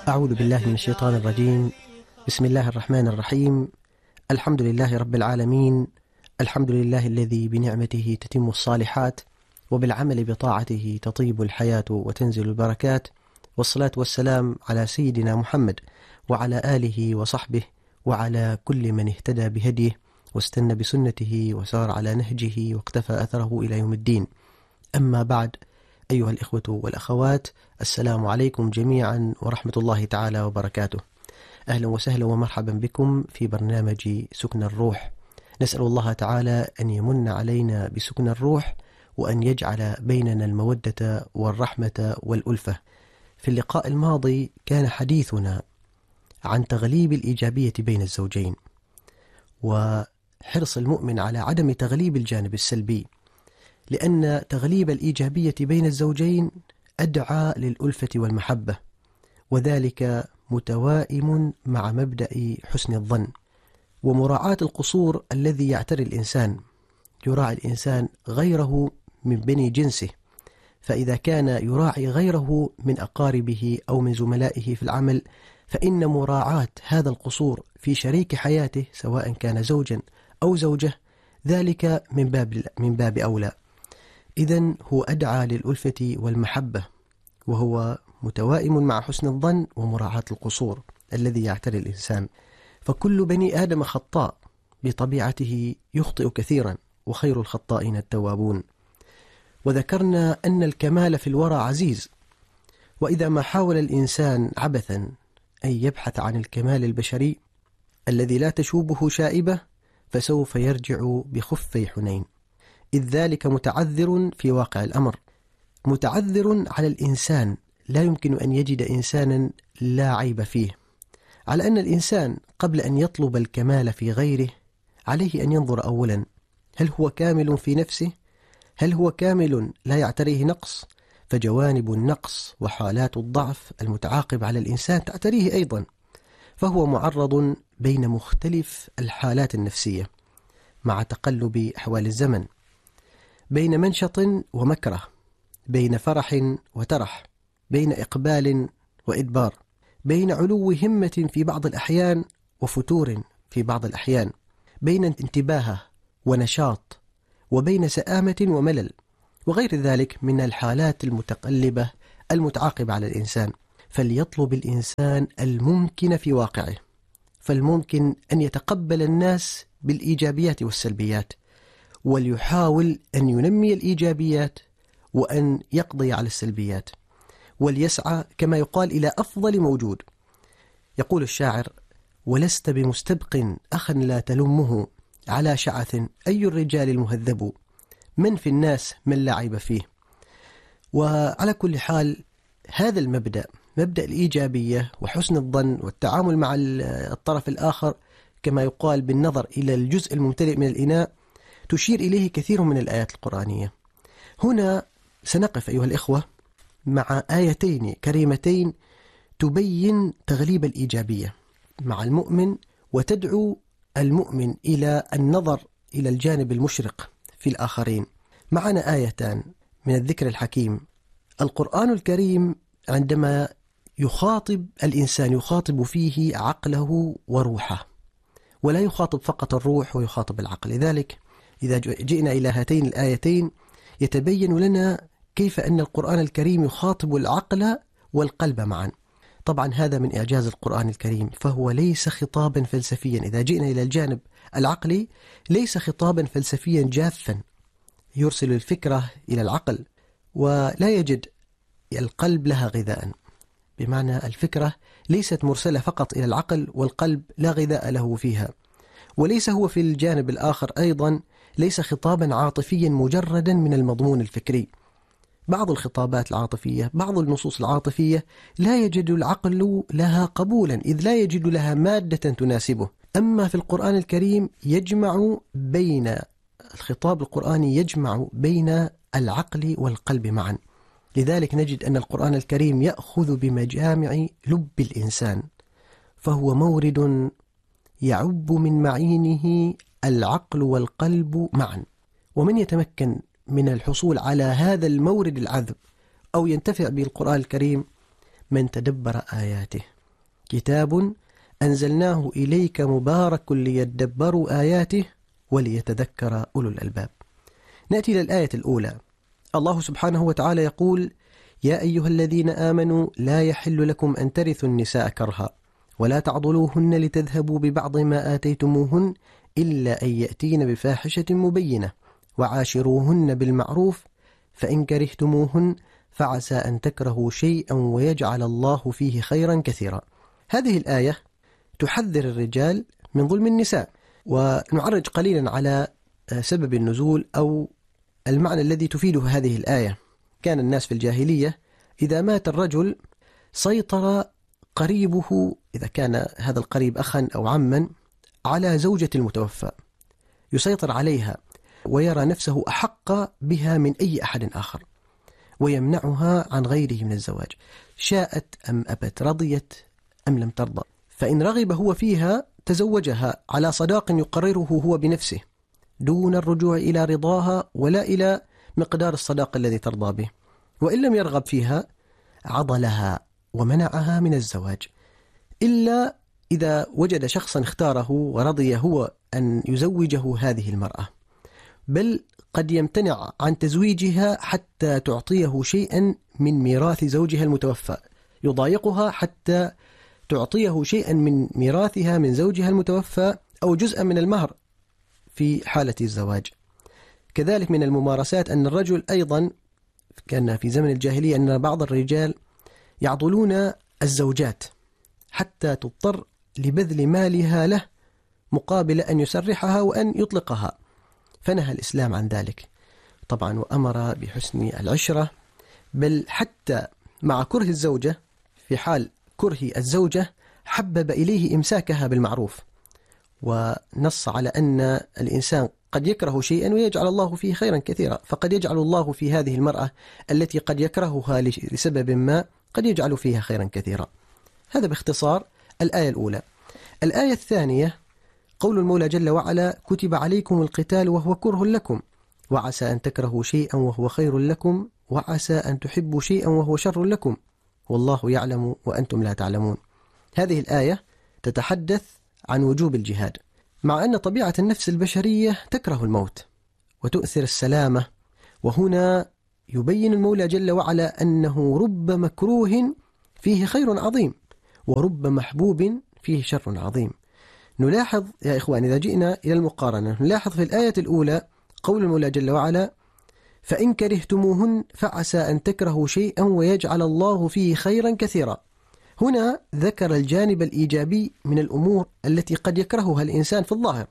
أعوذ بالله من الشيطان الرجيم. بسم الله الرحمن الرحيم. الحمد لله رب العالمين. الحمد لله الذي بنعمته تتم الصالحات، وبالعمل بطاعته تطيب الحياة وتنزل البركات، والصلاة والسلام على سيدنا محمد وعلى آله وصحبه وعلى كل من اهتدى بهديه واستنى بسنته وسار على نهجه واقتفى أثره إلى يوم الدين. أما بعد، أيها الإخوة والأخوات، السلام عليكم جميعا ورحمة الله تعالى وبركاته. أهلا وسهلا ومرحبا بكم في برنامج سكن الروح. نسأل الله تعالى أن يمن علينا بسكن الروح، وأن يجعل بيننا المودة والرحمة والألفة. في اللقاء الماضي كان حديثنا عن تغليب الإيجابية بين الزوجين، وحرص المؤمن على عدم تغليب الجانب السلبي، لأن تغليب الإيجابية بين الزوجين أدعى للألفة والمحبة، وذلك متوائم مع مبدأ حسن الظن ومراعاة القصور الذي يعتري الإنسان. يراعي الإنسان غيره من بني جنسه، فإذا كان يراعي غيره من أقاربه أو من زملائه في العمل، فإن مراعاة هذا القصور في شريك حياته سواء كان زوجا أو زوجة ذلك من باب أولى. إذن هو أدعى للألفة والمحبة، وهو متوائم مع حسن الظن ومراعاة القصور الذي يعتري الإنسان. فكل بني آدم خطاء بطبيعته، يخطئ كثيرا، وخير الخطائين التوابون. وذكرنا أن الكمال في الورى عزيز، وإذا ما حاول الإنسان عبثا أن يبحث عن الكمال البشري الذي لا تشوبه شائبة، فسوف يرجع بخفي حنين، إذ ذلك متعذر في واقع الأمر. متعذر على الإنسان، لا يمكن أن يجد إنسانا لا عيب فيه، على أن الإنسان قبل أن يطلب الكمال في غيره عليه أن ينظر أولا: هل هو كامل في نفسه؟ هل هو كامل لا يعتريه نقص؟ فجوانب النقص وحالات الضعف المتعاقب على الإنسان تعتريه أيضا، فهو معرض بين مختلف الحالات النفسية مع تقلب أحوال الزمن، بين منشط ومكره، بين فرح وترح، بين إقبال وإدبار، بين علو همة في بعض الأحيان وفتور في بعض الأحيان، بين انتباه ونشاط، وبين سآمة وملل، وغير ذلك من الحالات المتقلبة المتعاقبة على الإنسان. فليطلب الإنسان الممكن في واقعه، فالممكن أن يتقبل الناس بالإيجابيات والسلبيات، وليحاول أن ينمي الإيجابيات وأن يقضي على السلبيات، وليسعى كما يقال إلى أفضل موجود. يقول الشاعر: ولست بمستبق أخا لا تلمه، على شعث أي الرجال المهذب، من في الناس من لا عيب فيه. وعلى كل حال، هذا المبدأ، مبدأ الإيجابية وحسن الظن والتعامل مع الطرف الآخر، كما يقال بالنظر إلى الجزء الممتلئ من الإناء، تشير إليه كثير من الآيات القرآنية. هنا سنقف أيها الإخوة مع آيتين كريمتين تبين تغليب الإيجابية مع المؤمن، وتدعو المؤمن إلى النظر إلى الجانب المشرق في الآخرين. معنا آيتان من الذكر الحكيم. القرآن الكريم عندما يخاطب الإنسان يخاطب فيه عقله وروحه، ولا يخاطب فقط الروح ويخاطب العقل. لذلك إذا جئنا إلى هاتين الآيتين يتبين لنا كيف أن القرآن الكريم يخاطب العقل والقلب معا. طبعا هذا من إعجاز القرآن الكريم، فهو ليس خطابا فلسفيا. إذا جئنا إلى الجانب العقلي، ليس خطابا فلسفيا جافا يرسل الفكرة إلى العقل ولا يجد القلب لها غذاء، بمعنى الفكرة ليست مرسلة فقط إلى العقل والقلب لا غذاء له فيها. وليس هو في الجانب الآخر أيضا ليس خطابا عاطفيا مجردا من المضمون الفكري. بعض الخطابات العاطفية، بعض النصوص العاطفية لا يجد العقل لها قبولا، إذ لا يجد لها مادة تناسبه. أما في القرآن الكريم يجمع بين الخطاب القرآني يجمع بين العقل والقلب معا. لذلك نجد أن القرآن الكريم يأخذ بمجامع لب الإنسان، فهو مورد يعب من معينه العقل والقلب معا. ومن يتمكن من الحصول على هذا المورد العذب أو ينتفع بالقرآن الكريم من تدبر آياته كتاب أنزلناه إليك مبارك ليدبروا آياته وليتذكر أولو الألباب. نأتي إلى الآية الأولى. الله سبحانه وتعالى يقول: يا أيها الذين آمنوا لا يحل لكم أن ترثوا النساء كرها ولا تعضلوهن لتذهبوا ببعض ما آتيتموهن إلا أن يأتين بفاحشة مبينة وعاشروهن بالمعروف فإن كرهتموهن فعسى أن تكرهوا شيئا ويجعل الله فيه خيرا كثيرا. هذه الآية تحذر الرجال من ظلم النساء، ونعرج قليلا على سبب النزول أو المعنى الذي تفيده هذه الآية. كان الناس في الجاهلية إذا مات الرجل سيطر قريبه، إذا كان هذا القريب أخا أو عما، على زوجة المتوفى، يسيطر عليها ويرى نفسه أحق بها من أي أحد آخر، ويمنعها عن غيره من الزواج، شاءت أم أبت، رضيت أم لم ترضى. فإن رغب هو فيها تزوجها على صداق يقرره هو بنفسه دون الرجوع إلى رضاها ولا إلى مقدار الصداق الذي ترضى به. وإن لم يرغب فيها عضلها ومنعها من الزواج، إلا إذا وجد شخصا اختاره ورضي هو أن يزوجه هذه المرأة، بل قد يمتنع عن تزويجها حتى تعطيه شيئا من ميراث زوجها المتوفى، يضايقها حتى تعطيه شيئا من ميراثها من زوجها المتوفى أو جزءا من المهر في حالة الزواج. كذلك من الممارسات أن الرجل أيضا كان في زمن الجاهلية أن بعض الرجال يعضلون الزوجات حتى تضطر لبذل مالها له مقابل أن يسرحها وأن يطلقها، فنهى الإسلام عن ذلك طبعا، وأمر بحسن العشرة، بل حتى مع كره الزوجة، في حال كره الزوجة حبب إليه إمساكها بالمعروف، ونص على أن الإنسان قد يكره شيئا ويجعل الله فيه خيرا كثيرا، فقد يجعل الله في هذه المرأة التي قد يكرهها لسبب ما قد يجعل فيها خيرا كثيرا. هذا باختصار الآية الأولى. الآية الثانية قول المولى جل وعلا: كتب عليكم القتال وهو كره لكم وعسى أن تكرهوا شيئا وهو خير لكم وعسى أن تحبوا شيئا وهو شر لكم والله يعلم وأنتم لا تعلمون. هذه الآية تتحدث عن وجوب الجهاد، مع أن طبيعة النفس البشرية تكره الموت وتؤثر السلامة، وهنا يبين المولى جل وعلا أنه رب مكروه فيه خير عظيم ورب محبوب فيه شر عظيم. نلاحظ يا إخوان إذا جئنا إلى المقارنة، نلاحظ في الآية الأولى قول المولى جل وعلا: فإن كرهتموهن فعسى أن تكرهوا شيئا ويجعل الله فيه خيرا كثيرا. هنا ذكر الجانب الإيجابي من الأمور التي قد يكرهها الإنسان في الظاهر،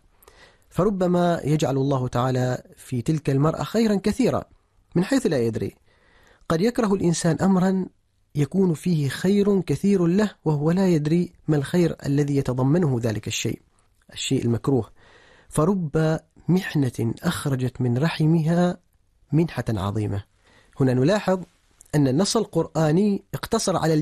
فربما يجعل الله تعالى في تلك المرأة خيرا كثيرا من حيث لا يدري. قد يكره الإنسان أمرا يكون فيه خير كثير له وهو لا يدري ما الخير الذي يتضمنه ذلك الشيء المكروه، فرب محنة أخرجت من رحمها منحة عظيمة. هنا نلاحظ أن النص القرآني اقتصر على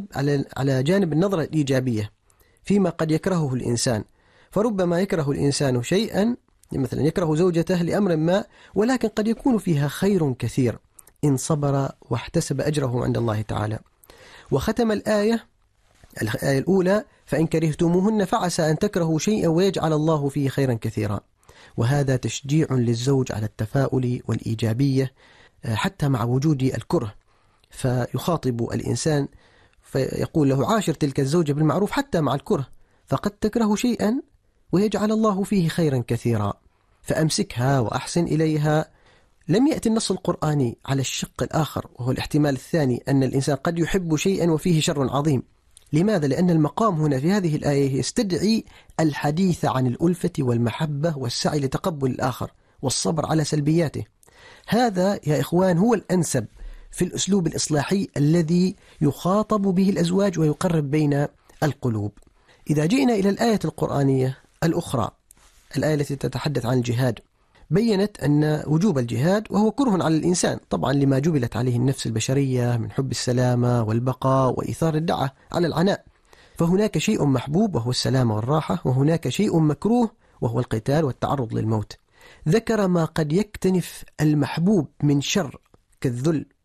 جانب النظرة الإيجابية فيما قد يكرهه الإنسان، فربما يكره الإنسان شيئا، مثلا يكره زوجته لأمر ما، ولكن قد يكون فيها خير كثير إن صبر واحتسب أجره عند الله تعالى. وختم الآية الأولى: فإن كرهتموهن فعسى أن تكرهوا شيئا ويجعل الله فيه خيرا كثيرا، وهذا تشجيع للزوج على التفاؤل والإيجابية حتى مع وجود الكره، فيخاطب الإنسان فيقول له: عاشر تلك الزوجة بالمعروف حتى مع الكره، فقد تكره شيئا ويجعل الله فيه خيرا كثيرا، فأمسكها وأحسن إليها. لم يأتي النص القرآني على الشق الآخر وهو الاحتمال الثاني أن الإنسان قد يحب شيئا وفيه شر عظيم. لماذا؟ لأن المقام هنا في هذه الآية يستدعي الحديث عن الألفة والمحبة والسعي لتقبل الآخر والصبر على سلبياته. هذا يا إخوان هو الأنسب في الأسلوب الإصلاحي الذي يخاطب به الأزواج ويقرب بين القلوب. إذا جئنا إلى الآية القرآنية الأخرى، الآية التي تتحدث عن الجهاد، بيّنت أن وجوب الجهاد وهو كره على الإنسان طبعا لما جبلت عليه النفس البشرية من حب السلامة والبقاء وإيثار الدعة على العناء، فهناك شيء محبوب وهو السلامة والراحة، وهناك شيء مكروه وهو القتال والتعرض للموت. ذكر ما قد يكتنف المحبوب من شر كالذل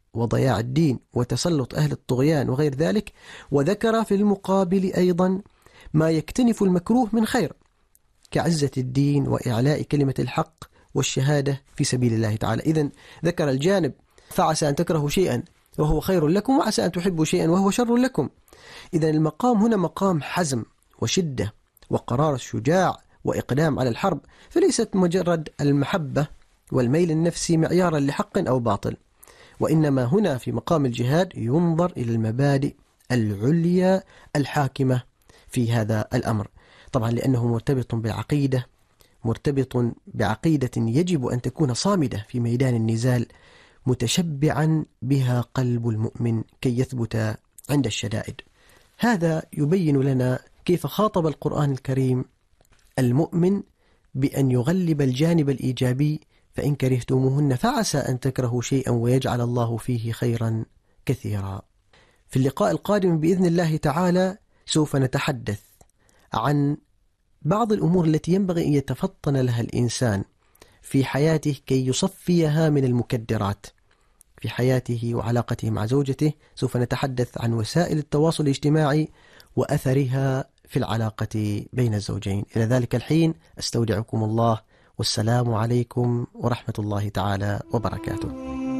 وضياع الدين وتسلط أهل الطغيان وغير ذلك، وذكر في المقابل أيضا ما يكتنف المكروه من خير كعزة الدين وإعلاء كلمة الحق والشهادة في سبيل الله تعالى. إذن ذكر الجانب فعسى أن تكرهوا شيئا وهو خير لكم، وعسى أن تحبوا شيئا وهو شر لكم. إذن المقام هنا مقام حزم وشدة وقرار شجاع وإقدام على الحرب، فليست مجرد المحبة والميل النفسي معيارا لحق أو باطل، وإنما هنا في مقام الجهاد ينظر إلى المبادئ العليا الحاكمة في هذا الأمر، طبعا لأنه مرتبط بالعقيدة، مرتبط بعقيدة يجب أن تكون صامدة في ميدان النزال، متشبعا بها قلب المؤمن كي يثبت عند الشدائد. هذا يبين لنا كيف خاطب القرآن الكريم المؤمن بأن يغلب الجانب الإيجابي، فإن كرهتموهن فعسى أن تكرهوا شيئا ويجعل الله فيه خيرا كثيرا. في اللقاء القادم بإذن الله تعالى سوف نتحدث عن بعض الأمور التي ينبغي أن يتفطن لها الإنسان في حياته كي يصفيها من المكدرات في حياته وعلاقته مع زوجته. سوف نتحدث عن وسائل التواصل الاجتماعي وأثرها في العلاقة بين الزوجين. إلى ذلك الحين أستودعكم الله، والسلام عليكم ورحمة الله تعالى وبركاته.